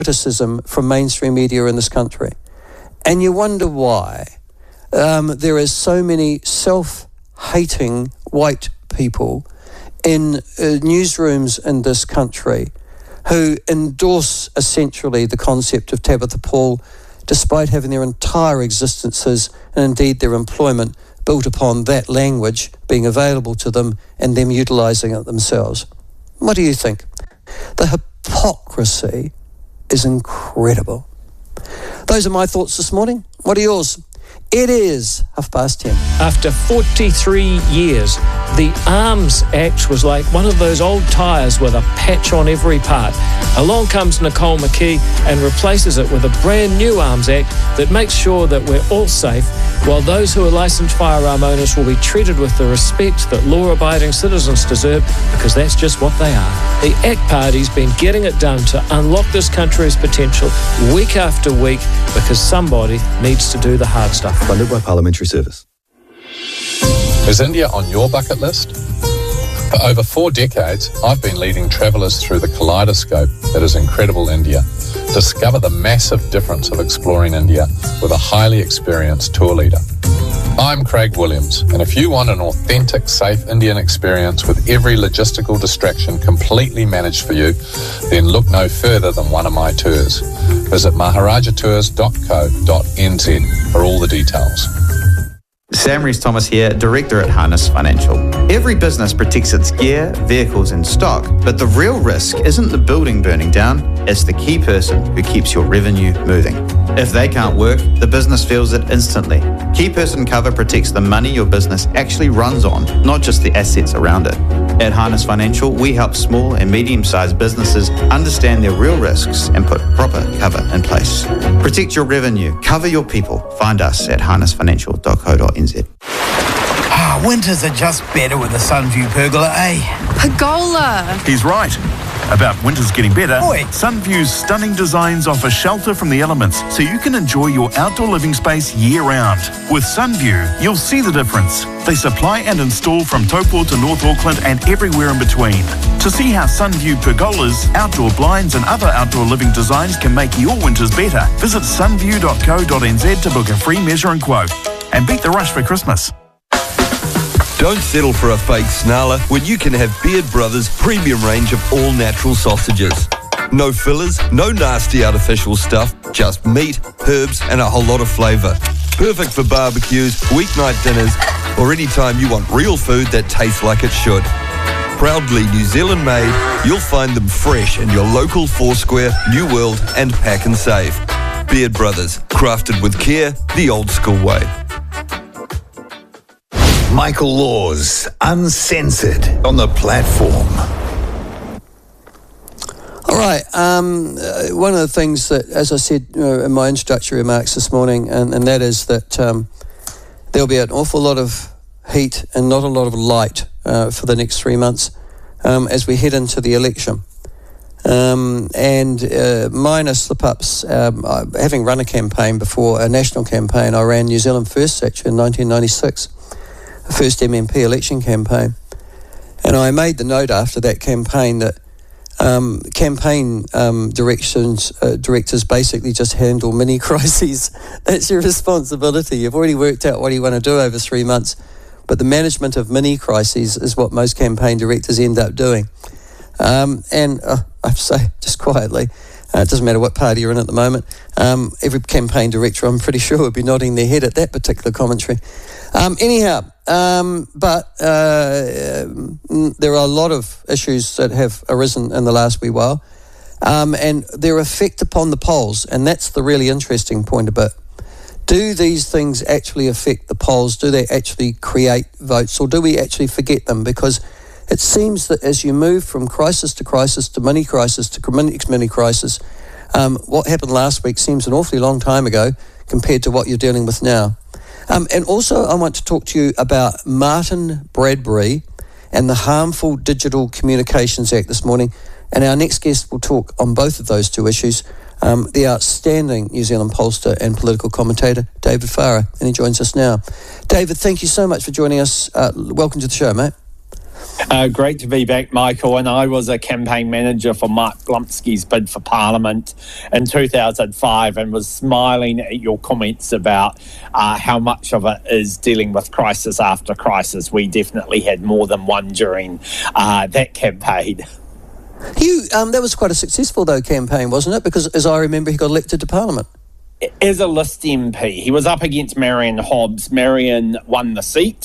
criticism from mainstream media in this country. And you wonder why there is so many self-hating white people in newsrooms in this country who endorse essentially the concept of Tabitha Paul, despite having their entire existences and indeed their employment built upon that language being available to them and them utilising it themselves. What do you think? The hypocrisy is incredible. Those are my thoughts this morning. What are yours? It is 10:30. After 43 years, the Arms Act was like one of those old tyres with a patch on every part. Along comes Nicole McKee and replaces it with a brand new Arms Act that makes sure that we're all safe, while those who are licensed firearm owners will be treated with the respect that law-abiding citizens deserve, because that's just what they are. The ACT Party's been getting it done to unlock this country's potential week after week, because somebody needs to do the hard stuff. Funded by Parliamentary Service. Is India on your bucket list? For over 4 decades, I've been leading travellers through the kaleidoscope that is incredible India. Discover the massive difference of exploring India with a highly experienced tour leader. I'm Craig Williams, and if you want an authentic, safe Indian experience with every logistical distraction completely managed for you, then look no further than one of my tours. Visit maharajatours.co.nz for all the details. Sam Rees-Thomas here, Director at Harness Financial. Every business protects its gear, vehicles and stock, but the real risk isn't the building burning down, it's the key person who keeps your revenue moving. If they can't work, the business feels it instantly. Key person cover protects the money your business actually runs on, not just the assets around it. At Harness Financial, we help small and medium-sized businesses understand their real risks and put proper cover in place. Protect your revenue, cover your people. Find us at harnessfinancial.co.nz. Winters are just better with a Sunview pergola, eh? Pergola! He's right. About winters getting better, Oi. Sunview's stunning designs offer shelter from the elements so you can enjoy your outdoor living space year-round. With Sunview, you'll see the difference. They supply and install from Taupo to North Auckland and everywhere in between. To see how Sunview pergolas, outdoor blinds and other outdoor living designs can make your winters better, visit sunview.co.nz to book a free measure and quote. And beat the rush for Christmas. Don't settle for a fake snarler when you can have Beard Brothers' premium range of all-natural sausages. No fillers, no nasty artificial stuff, just meat, herbs and a whole lot of flavour. Perfect for barbecues, weeknight dinners or any time you want real food that tastes like it should. Proudly New Zealand made, you'll find them fresh in your local Foursquare, New World and Pack and Save. Beard Brothers, crafted with care, the old school way. Michael Laws, Uncensored, on the platform. All right. One of the things that, as I said in my introductory remarks this morning, and that is that there'll be an awful lot of heat and not a lot of light for the next 3 months as we head into the election. Minor slip-ups, having run a campaign before, a national campaign, I ran New Zealand First actually in 1996. First MMP election campaign, and I made the note after that campaign that campaign directors basically just handle mini crises. That's your responsibility. You've already worked out what you want to do over 3 months, but the management of mini crises is what most campaign directors end up doing. I have to say, just quietly, it doesn't matter what party you're in at the moment, every campaign director, I'm pretty sure, would be nodding their head at that particular commentary. But there are a lot of issues that have arisen in the last wee while, and their effect upon the polls, and that's the really interesting point a bit. Do these things actually affect the polls? Do they actually create votes, or do we actually forget them? Because it seems that as you move from crisis to crisis to mini crisis to mini crisis, what happened last week seems an awfully long time ago compared to what you're dealing with now. And also I want to talk to you about Martin Bradbury and the Harmful Digital Communications Act this morning. And our next guest will talk on both of those two issues, the outstanding New Zealand pollster and political commentator, David Farrar, and he joins us now. David, thank you so much for joining us. Welcome to the show, mate. Great to be back, Michael. And I was a campaign manager for Mark Blumsky's bid for Parliament in 2005 and was smiling at your comments about how much of it is dealing with crisis after crisis. We definitely had more than one during that campaign. That was quite a successful, though, campaign, wasn't it? Because, as I remember, he got elected to Parliament. As a list MP, he was up against Marion Hobbs. Marion won the seat,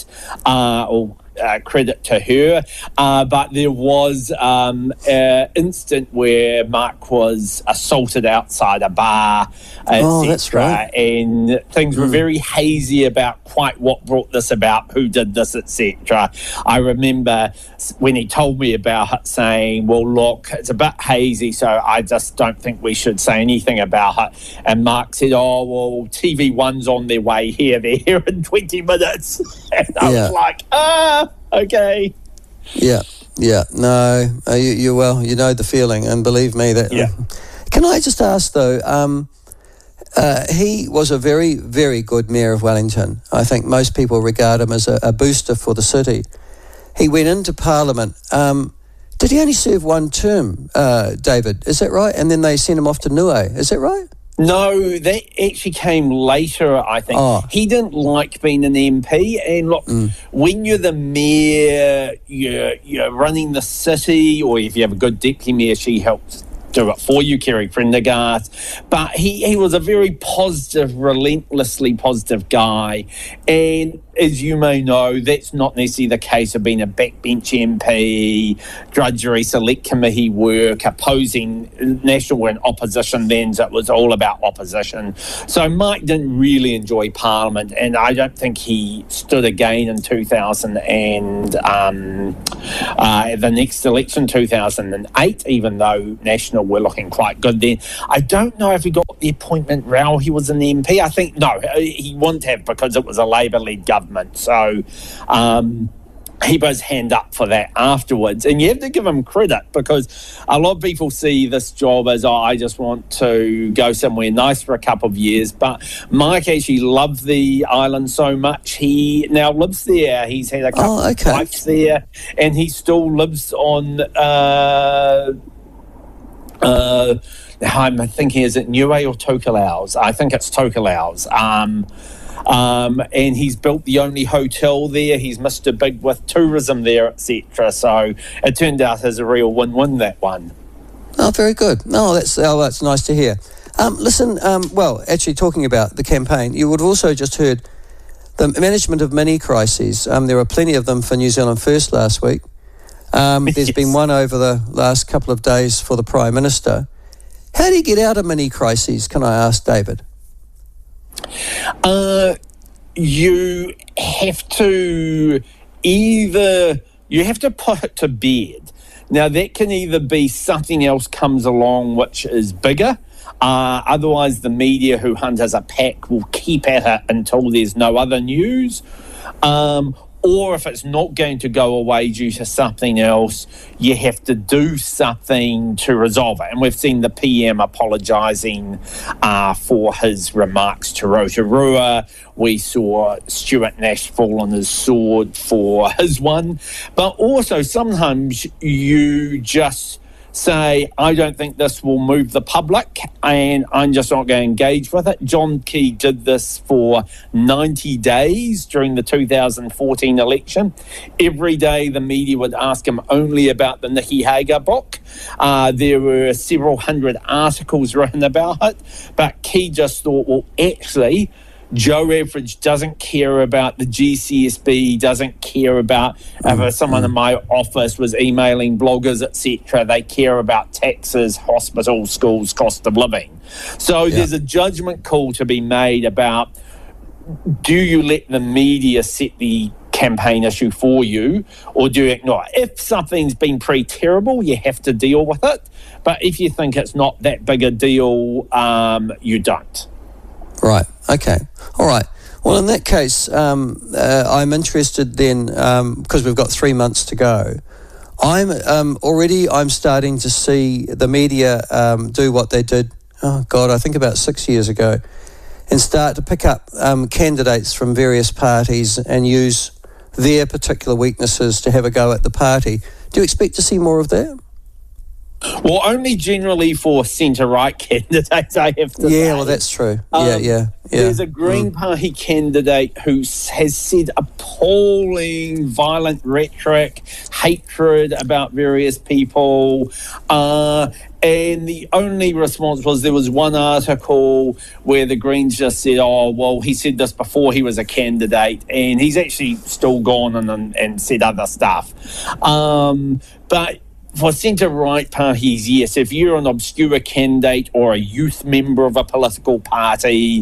credit to her, but there was an instant where Mark was assaulted outside a bar, that's right. And things were very hazy about quite what brought this about, who did this, etc. I remember when he told me about it saying, well, look, it's a bit hazy, so I just don't think we should say anything about it. And Mark said, oh, well, TV1's on their way here. They're here in 20 minutes. And I was like, okay. Yeah. No, you know the feeling, and believe me that. Yeah. Can I just ask though? He was a very, very good mayor of Wellington. I think most people regard him as a booster for the city. He went into Parliament. Did he only serve one term, David? Is that right? And then they sent him off to Niue. Is that right? No, that actually came later, I think. He didn't like being an MP. And look, when you're the mayor, you're running the city, or if you have a good deputy mayor, she helps do it for you, Kerry Prendergast. But he was a very positive, relentlessly positive guy. And as you may know, that's not necessarily the case of being a backbench MP, drudgery, select committee work, opposing national and opposition then, so it was all about opposition. So Mike didn't really enjoy Parliament, and I don't think he stood again in 2000 and the next election, 2008, even though National were looking quite good then. I don't know if he got the appointment while he was an MP. I think, no, he wouldn't have, because it was a Labour-led government. So he put his hand up for that afterwards. And you have to give him credit, because a lot of people see this job as, I just want to go somewhere nice for a couple of years. But Mike actually loved the island so much, he now lives there. He's had a couple of wives there, and he still lives on... I'm thinking, is it Niue or Tokelau's? I think it's Tokelau's. And he's built the only hotel there. He's Mr. Big with tourism there, etc. So it turned out as a real win-win, that one. Oh, very good. No, that's nice to hear. Listen, well, actually talking about the campaign, you would have also just heard the management of mini crises. There were plenty of them for New Zealand First last week. There's been one over the last couple of days for the Prime Minister. How do you get out of mini crises, can I ask, David? You have to put it to bed. Now, that can either be something else comes along which is bigger. Otherwise, the media who hunt as a pack will keep at it until there's no other news. Or if it's not going to go away due to something else, you have to do something to resolve it. And we've seen the PM apologising for his remarks to Rotorua. We saw Stuart Nash fall on his sword for his one. But also sometimes you just say, I don't think this will move the public, and I'm just not going to engage with it. John Key did this for 90 days during the 2014 election. Every day the media would ask him only about the Nikki Hager book. There were several hundred articles written about it, but Key just thought, well, actually, Joe Average doesn't care about the GCSB, doesn't care about if someone in my office was emailing bloggers, etc. They care about taxes, hospitals, schools, cost of living. So there's a judgment call to be made about, do you let the media set the campaign issue for you, or do you ignore it? If something's been pretty terrible, you have to deal with it. But if you think it's not that big a deal, you don't. Right. Okay. All right. Well, in that case, I'm interested then, because we've got 3 months to go. I'm starting to see the media do what they did, I think about 6 years ago, and start to pick up candidates from various parties and use their particular weaknesses to have a go at the party. Do you expect to see more of that? Well, only generally for centre-right candidates, I have to say. Yeah, well, that's true. Yeah. There's a Green Party candidate who has said appalling, violent rhetoric, hatred about various people, and the only response was there was one article where the Greens just said, oh, well, he said this before he was a candidate, and he's actually still gone and said other stuff. But for centre-right parties, yes, if you're an obscure candidate or a youth member of a political party,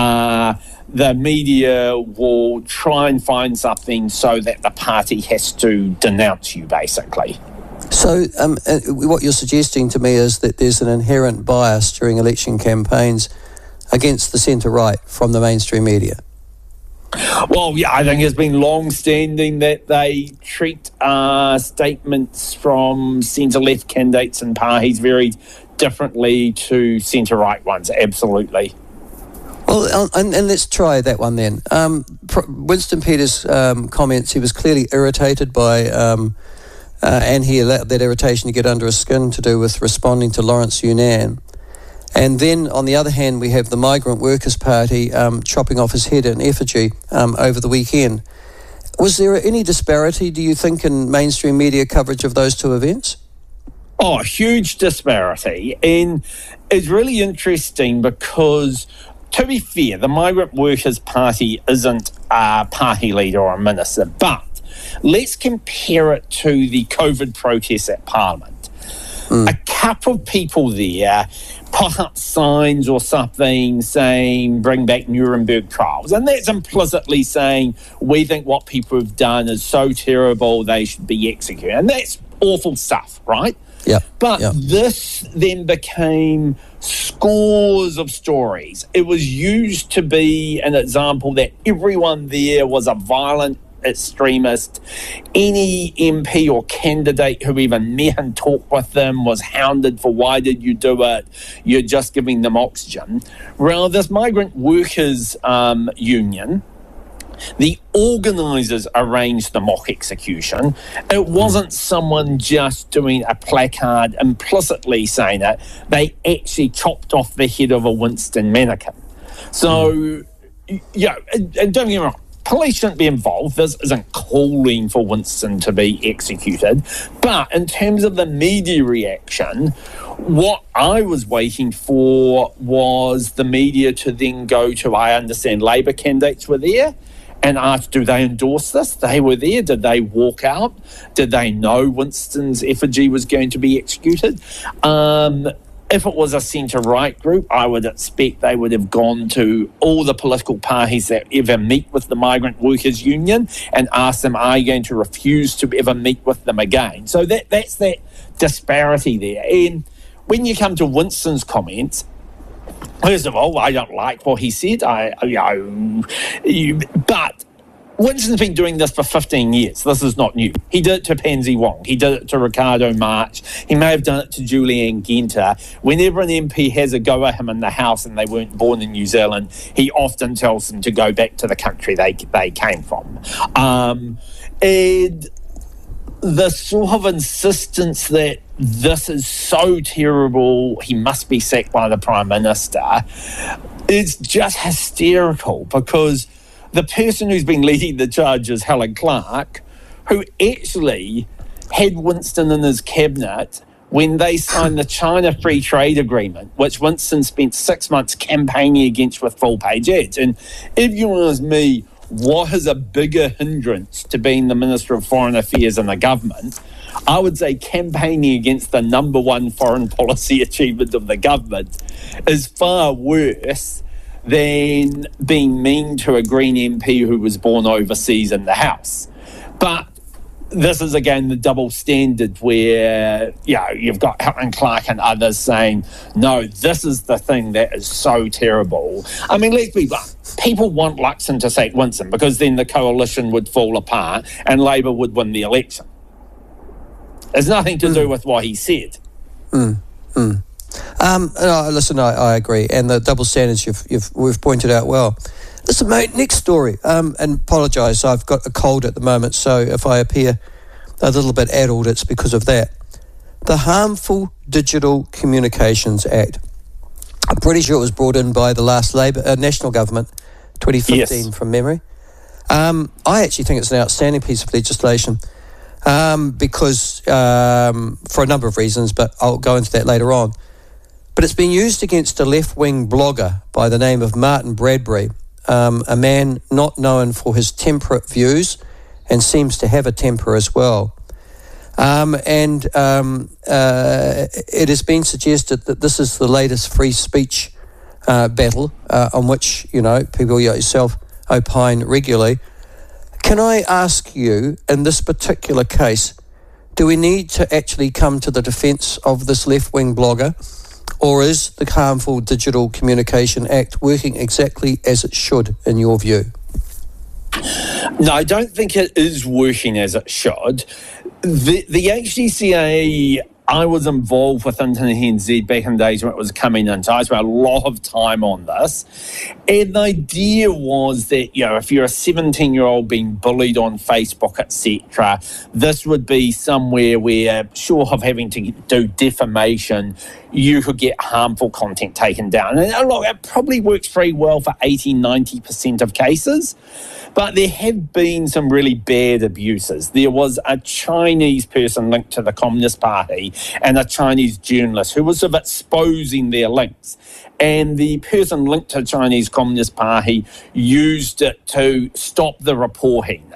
the media will try and find something so that the party has to denounce you, basically. So what you're suggesting to me is that there's an inherent bias during election campaigns against the centre-right from the mainstream media. Well, yeah, I think it's been long-standing that they treat statements from centre-left candidates and parties very differently to centre-right ones, absolutely. Well, and let's try that one then. Winston Peters' comments, he was clearly irritated by, and he allowed that irritation to get under his skin to do with responding to Lawrence Yunnan. And then, on the other hand, we have the Migrant Workers' Party chopping off his head in effigy over the weekend. Was there any disparity, do you think, in mainstream media coverage of those two events? Oh, huge disparity. And it's really interesting because, to be fair, the Migrant Workers' Party isn't a party leader or a minister, but let's compare it to the COVID protests at Parliament. A couple of people there put up signs or something saying bring back Nuremberg trials, and that's implicitly saying we think what people have done is so terrible they should be executed, and that's awful stuff, right? Yeah. But this then became scores of stories. It was used to be an example that everyone there was a violent extremist. Any MP or candidate who even met and talked with them was hounded for why did you do it? You're just giving them oxygen. Well, this migrant workers union, the organisers arranged the mock execution. It wasn't someone just doing a placard implicitly saying it. They actually chopped off the head of a Winston mannequin. So, yeah, and don't get me wrong, police shouldn't be involved. This isn't calling for Winston to be executed. But in terms of the media reaction, what I was waiting for was the media to then go to, I understand Labour candidates were there, and ask, do they endorse this? They were there. Did they walk out? Did they know Winston's effigy was going to be executed? If it was a centre-right group, I would expect they would have gone to all the political parties that ever meet with the Migrant Workers Union and asked them, are you going to refuse to ever meet with them again? So that's that disparity there. And when you come to Winston's comments, first of all, I don't like what he said. But Winston's been doing this for 15 years. This is not new. He did it to Pansy Wong. He did it to Ricardo March. He may have done it to Julianne Genter. Whenever an MP has a go at him in the House and they weren't born in New Zealand, he often tells them to go back to the country they came from. And the sort of insistence that this is so terrible, he must be sacked by the Prime Minister, is just hysterical, because the person who's been leading the charge is Helen Clark, who actually had Winston in his cabinet when they signed the China Free Trade Agreement, which Winston spent 6 months campaigning against with full-page ads. And if you ask me, what is a bigger hindrance to being the Minister of Foreign Affairs in the government, I would say campaigning against the number one foreign policy achievement of the government is far worse than being mean to a Green MP who was born overseas in the House. But this is, again, the double standard where, you've got Helen Clark and others saying, no, this is the thing that is so terrible. I mean, let's be blunt. People want Luxon to sack Winston because then the coalition would fall apart and Labour would win the election. It's nothing to do with what he said. Listen, I agree, and the double standards we've pointed out well. Listen, mate, next story. And apologise, I've got a cold at the moment, so if I appear a little bit addled, it's because of that. The Harmful Digital Communications Act. I'm pretty sure it was brought in by the last National Government, 2015 from memory. I actually think it's an outstanding piece of legislation because, for a number of reasons, but I'll go into that later on. But it's been used against a left-wing blogger by the name of Martin Bradbury, a man not known for his temperate views and seems to have a temper as well. It has been suggested that this is the latest free speech battle on which, people like yourself opine regularly. Can I ask you, in this particular case, do we need to actually come to the defence of this left-wing blogger, or is the Harmful Digital Communication Act working exactly as it should, in your view? No, I don't think it is working as it should. The HDCA, I was involved with Internet NZ back in the days when it was coming in, so I spent a lot of time on this. And the idea was that, if you're a 17-year-old being bullied on Facebook, etc., this would be somewhere where, short of having to do defamation, you could get harmful content taken down. And look, it probably works very well for 80-90% of cases. But there have been some really bad abuses. There was a Chinese person linked to the Communist Party and a Chinese journalist who was sort of exposing their links. And the person linked to the Chinese Communist Party used it to stop the reporting.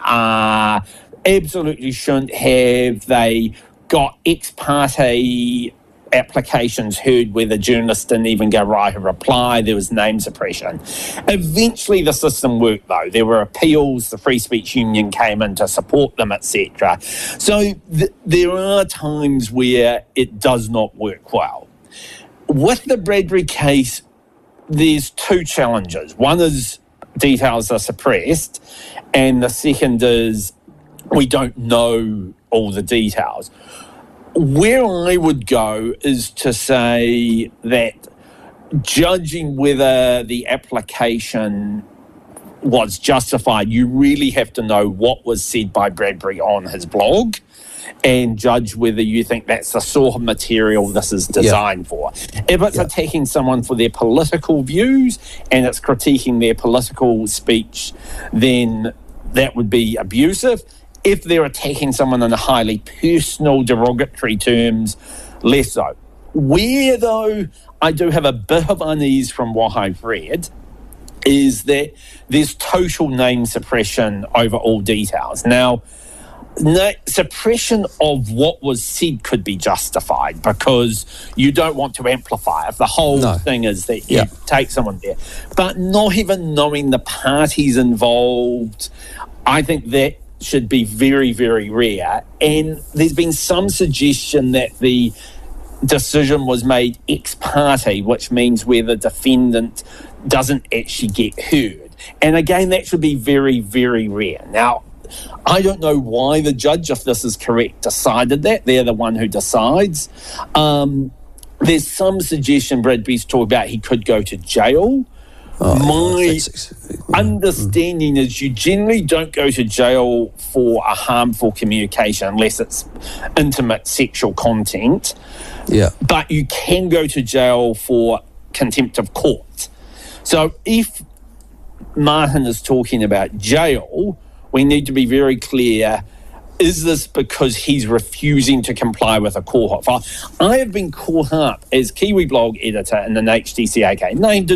Absolutely shouldn't have. They got ex parte applications heard where the journalist didn't even go write a reply. There was name suppression. Eventually the system worked though. There were appeals, the Free Speech Union came in to support them, etc. So there are times where it does not work well. With the Bradbury case, there's two challenges. One is details are suppressed, and the second is we don't know all the details. Where I would go is to say that judging whether the application was justified, you really have to know what was said by Bradbury on his blog and judge whether you think that's the sort of material this is designed for. If it's attacking someone for their political views and it's critiquing their political speech, then that would be abusive. If they're attacking someone in a highly personal, derogatory terms, less so. Where, though, I do have a bit of unease from what I've read is that there's total name suppression over all details. Now, suppression of what was said could be justified because you don't want to amplify it. The whole thing is that you take someone there. But not even knowing the parties involved, I think that should be very, very rare. And there's been some suggestion that the decision was made ex parte, which means where the defendant doesn't actually get heard. And again, that should be very, very rare. Now, I don't know why the judge, if this is correct, decided that. They're the one who decides. There's some suggestion Bradbury's talking about he could go to jail. My understanding is you generally don't go to jail for a harmful communication unless it's intimate sexual content. But you can go to jail for contempt of court. So if Martin is talking about jail, we need to be very clear, is this because he's refusing to comply with a court file? I have been caught up as Kiwi blog editor in an HDCA case, named